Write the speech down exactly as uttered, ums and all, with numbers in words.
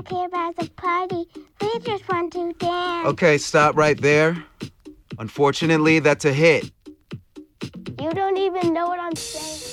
care about the party. We just want to dance. Okay, stop right there. Unfortunately, that's a hit. You don't even know what I'm saying.